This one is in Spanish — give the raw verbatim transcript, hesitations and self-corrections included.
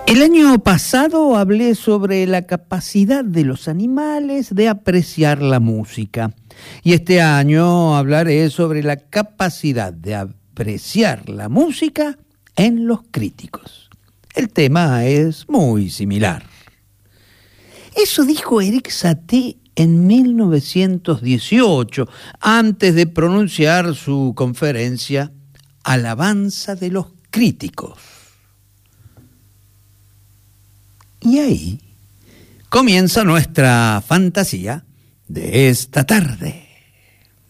El año pasado hablé sobre la capacidad de los animales de apreciar la música. Y este año hablaré sobre la capacidad de apreciar la música en los críticos. El tema es muy similar. Eso dijo Erik Satie en mil novecientos dieciocho, antes de pronunciar su conferencia Alabanza de los críticos. Y ahí comienza nuestra fantasía de esta tarde.